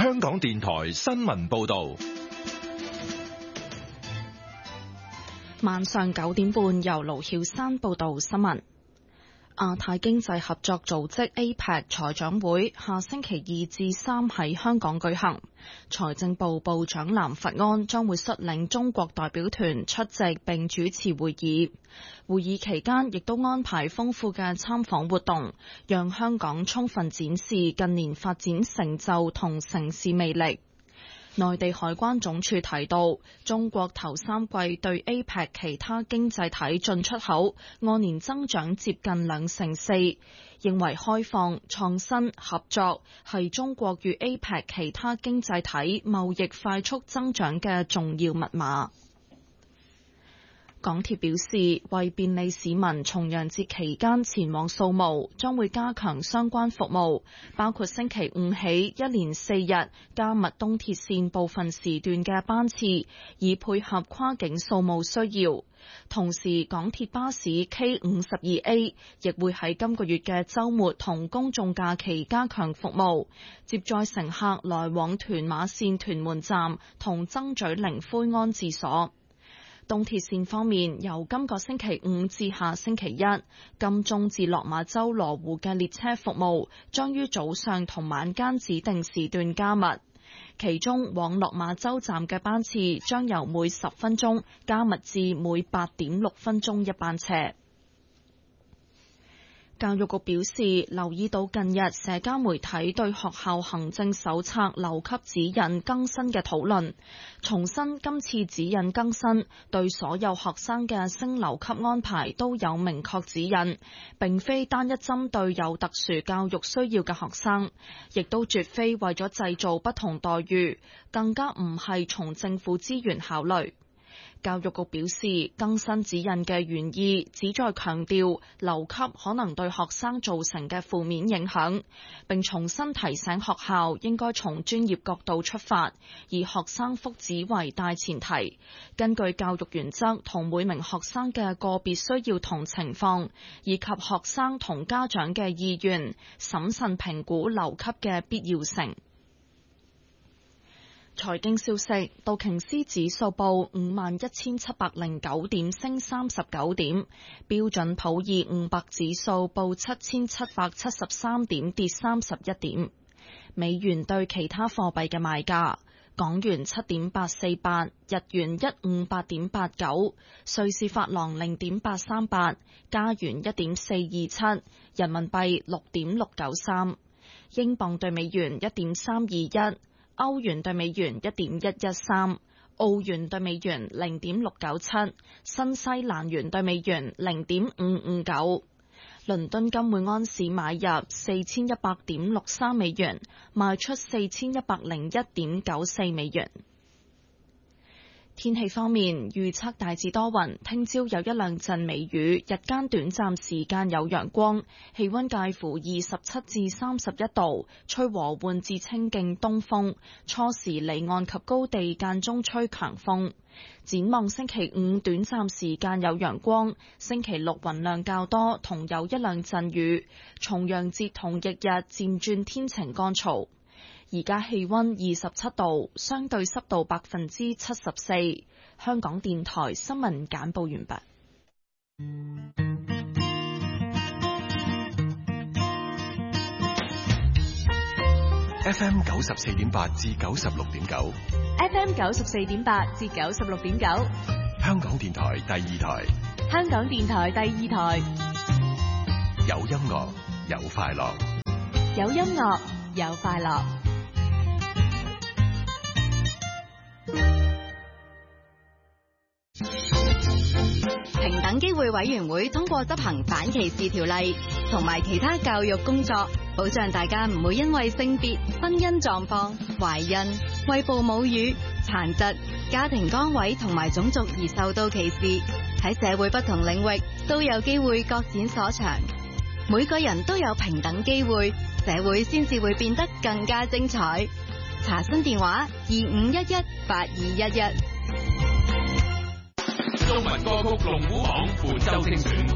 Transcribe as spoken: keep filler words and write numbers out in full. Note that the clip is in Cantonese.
香港電台新聞報道。 晚上九點半，由盧曉山報道新聞。亞太經濟合作組織 A P E C 財長會下星期二至三喺香港舉行，財政部部長藍佛安將會率領中國代表團出席並主持會議。會議期間亦都安排豐富嘅參訪活動，讓香港充分展示近年發展成就同城市魅力。內地海關總署提到，中國頭三季對 A P E C 其他經濟體進出口按年增長接近兩成四，認為開放、創新、合作係中國與 A P E C 其他經濟體貿易快速增長嘅重要密碼。港鐵表示，為便利市民重陽節期間前往掃墓，將會加強相關服務，包括星期五起一連四日加密東鐵線部分時段嘅班次，以配合跨境掃墓需要。同時，港鐵巴士 K 五十二 A 亦會喺今個月嘅週末同公眾假期加強服務，接載乘客來往屯馬線屯門站同曾咀靈灰安置所。東鐵線方面，由今個星期五至下星期一，金鐘至落馬洲羅湖嘅列車服務將於早上同晚間指定時段加密，其中往落馬洲站嘅班次將由每十分鐘加密至每八點六分鐘一班車。教育局表示，留意到近日社交媒體對學校行政手冊留級指引更新嘅討論，重申今次指引更新對所有學生嘅升留級安排都有明確指引，並非單一針對有特殊教育需要嘅學生，亦都絕非為咗製造不同待遇，更加唔係從政府資源考慮。教育局表示，更新指引嘅原意旨在強調留級可能對學生造成嘅負面影響，並重新提醒學校應該從專業角度出發，以學生福祉為大前提，根據教育原則同每名學生嘅個別需要同情況，以及學生同家長嘅意願，審慎評估留級嘅必要性。財經消息，道瓊斯指數報五萬一千七百零九點，升三十九點；標準普爾五百指數報七千七百七十三點，跌三十一點。美元對其他貨幣嘅賣價：港元七點八四八，日元一五八點八九，瑞士法郎零點八三八，加元一點四二七，人民幣六點六九三，英鎊對美元一點三二一。歐元對美元一點一一三，澳元對美元零點六九七，新西蘭元對美元零點五五九。倫敦金每安士買入四千一百點六三美元，賣出四千一百零一點九四美元。天氣方面，預測大致多雲，聽朝有一兩陣微雨，日間短暫時間有陽光，氣溫介乎二十七至三十一度，吹和緩至清勁東風，初時離岸及高地間中吹強風。展望星期五短暫時間有陽光，星期六雲量較多，同有一兩陣雨，重陽節同翌日漸轉天晴乾燥。而家氣溫二十七度，相對濕度百分之七十四。香港電台新聞簡報完畢。 F M 九十四點八至九十六點九 ，F M 九十四點八至九十六點九， 香港電台第二台， 香港電台第二台， 有音樂有快樂， 有音樂有快樂。平等機會委員會通過執行反歧視條例同埋其他教育工作，保障大家唔會因為性別、婚姻狀況、懷孕、餵哺母乳、殘疾、家庭崗位同埋種族而受到歧視。喺社會不同領域都有機會各展所長。每個人都有平等機會，社會先至會變得更加精彩。查詢電話二五一一八二一一。 中文歌曲龍虎榜本周精選。